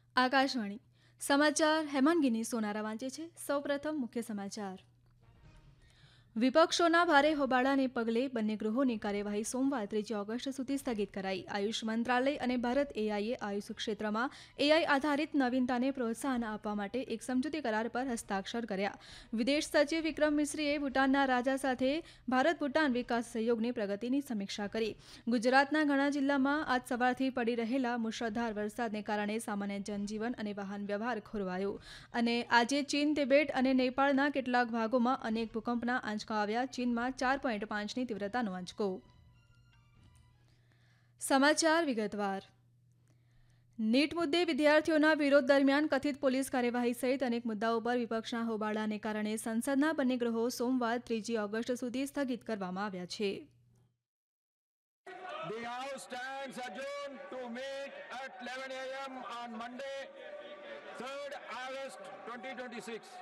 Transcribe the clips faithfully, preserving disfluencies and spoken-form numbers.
આકાશવાણી સમાચાર હેમાંગીની સોનારા વાંચે છે. સૌપ્રથમ મુખ્ય સમાચાર. વિપક્ષોના ભારે હોબાળાને પગલે બંને ગૃહોની કાર્યવાહી સોમવાર ત્રીજી ઓગસ્ટ સુધી સ્થગિત કરાઈ. આયુષ મંત્રાલય અને ભારત એઆઈએ આયુષ ક્ષેત્રમાં એઆઈ આધારિત નવીનતાને પ્રોત્સાહન આપવા માટે એક સમજૂતી કરાર પર હસ્તાક્ષર કર્યા. વિદેશ સચિવ વિક્રમ મિશ્રીએ ભૂટાનના રાજા સાથે ભારત ભૂટાન વિકાસ સહયોગની પ્રગતિની સમીક્ષા કરી. ગુજરાતના ઘણા જિલ્લામાં આજ સવારથી પડી રહેલા મુશળધાર વરસાદને કારણે સામાન્ય જનજીવન અને વાહન વ્યવહાર ખોરવાયો. અને આજે ચીન, તિબેટ અને નેપાળના કેટલાક ભાગોમાં અનેક ભૂકંપના આંચકા આવ્યા. ચીનમાં ચાર પોઈન્ટ પાંચની તીવ્રતાનો આંચકો. સમાચાર વિગતવાર. નીટ મુદ્દે વિદ્યાર્થીઓના વિરોધ દરમિયાન કથિત પોલીસ કાર્યવાહી સહિત અનેક મુદ્દાઓ પર વિપક્ષના હોબાળાને કારણે સંસદના બંને ગૃહો સોમવાર ત્રીજી ઓગસ્ટ સુધી સ્થગિત કરવામાં આવ્યા છે. The House stands adjourned to meet at eleven a m on Monday, third August twenty twenty-six.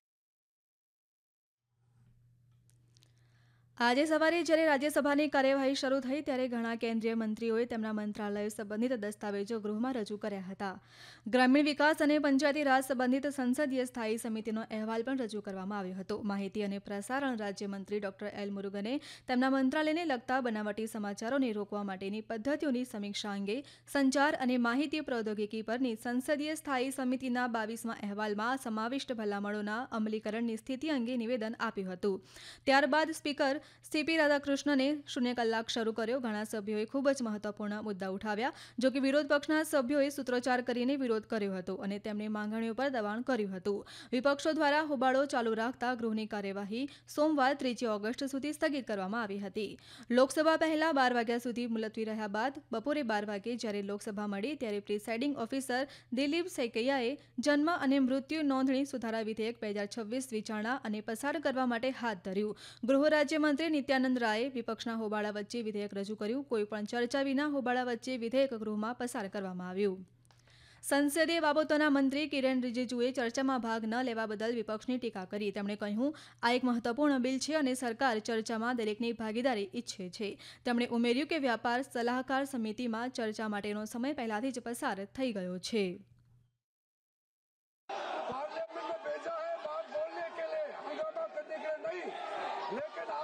આજે સવારે જ્યારે રાજ્યસભાની કાર્યવાહી શરૂ થઈ ત્યારે ઘણા કેન્દ્રીય મંત્રીઓએ તેમના મંત્રાલયો સંબંધિત દસ્તાવેજો ગૃહમાં રજૂ કર્યા હતા. ગ્રામીણ વિકાસ અને પંચાયતી રાજ સંબંધિત સંસદીય સ્થાયી સમિતિનો અહેવાલ પણ રજૂ કરવામાં આવ્યો હતો. માહિતી અને પ્રસારણ રાજ્યમંત્રી ડોક્ટર એલ મુરુગને તેમના મંત્રાલયને લગતા બનાવટી સમાચારોને રોકવા માટેની પદ્ધતિઓની સમીક્ષા અંગે સંચાર અને માહિતી પ્રૌદ્યોગિકી પરની સંસદીય સ્થાયી સમિતિના બાવીસમા અહેવાલમાં સમાવિષ્ટ ભલામણોના અમલીકરણની સ્થિતિ અંગે નિવેદન આપ્યું હતું. ત્યારબાદ સ્પીકર સીપી રાધાકૃષ્ણને શૂન્ય કલાક શરૂ કર્યો. ઘણા સભ્યોએ ખૂબ જ મહત્વપૂર્ણ મુદ્દા ઉઠાવ્યા. જો કે વિરોધ પક્ષના સભ્યોએ સૂત્રોચ્ચાર કરીને વિરોધ કર્યો હતો અને તેમની માંગણીઓ પર દબાણ કર્યું હતું. વિપક્ષો દ્વારા હોબાળો ચાલુ રાખતા ગૃહની કાર્યવાહી સોમવાર ત્રીજી ઓગસ્ટ સુધી સ્થગિત કરવામાં આવી હતી. લોકસભા પહેલા બાર વાગ્યા સુધી મુલતવી રહ્યા બાદ બપોરે બાર વાગે જ્યારે લોકસભા મળી ત્યારે પ્રિસાઇડિંગ ઓફિસર દિલીપ સૈકૈયાએ જન્મ અને મૃત્યુ નોંધણી સુધારા વિધેયક બે હજાર છવ્વીસ વિચારણા અને પસાર કરવા માટે હાથ ધર્યું. ગૃહ રાજ્યમંત્રી મંત્રી નિત્યાનંદ રાયે વિપક્ષના હોબાળા વચ્ચે વિધેયક રજૂ કર્યું. કોઈપણ ચર્ચા વિના હોબાળા વચ્ચે વિધેયક ગૃહમાં પસાર કરવામાં આવ્યું. સંસદીય બાબતોના મંત્રી કિરેન રિજિજુએ ચર્ચામાં ભાગ ન લેવા બદલ વિપક્ષની ટીકા કરી. તેમણે કહ્યું, આ એક મહત્વપૂર્ણ બિલ છે અને સરકાર ચર્ચામાં દરેકની ભાગીદારી ઈચ્છે છે. તેમણે ઉમેર્યું કે વ્યાપાર સલાહકાર સમિતિમાં ચર્ચા માટેનો સમય પહેલાથી જ પસાર થઈ ગયો છે.